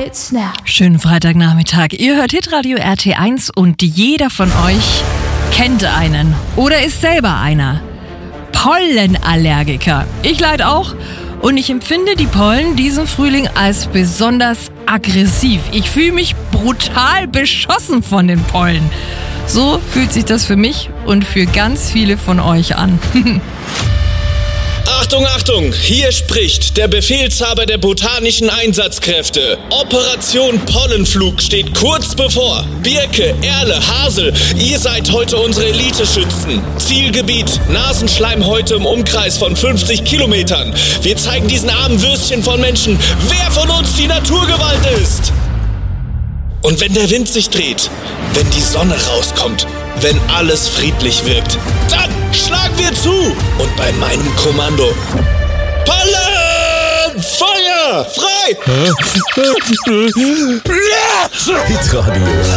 mit Snap. Schönen Freitagnachmittag. Ihr hört Hitradio RT1 und jeder von euch kennt einen oder ist selber einer. Pollenallergiker. Ich leide auch und ich empfinde die Pollen diesen Frühling als besonders aggressiv. Ich fühle mich brutal beschossen von den Pollen. So fühlt sich das für mich und für ganz viele von euch an. Achtung, Achtung! Hier spricht der Befehlshaber der botanischen Einsatzkräfte. Operation Pollenflug steht kurz bevor. Birke, Erle, Hasel, ihr seid heute unsere Eliteschützen. Zielgebiet, Nasenschleim heute im Umkreis von 50 Kilometern. Wir zeigen diesen armen Würstchen von Menschen, wer von uns die Naturgewalt ist. Und wenn der Wind sich dreht, wenn die Sonne rauskommt, wenn alles friedlich wirkt, dann schlagen wir zu. Und bei meinem Kommando: Pollen! Feuer! Frei! Hitradio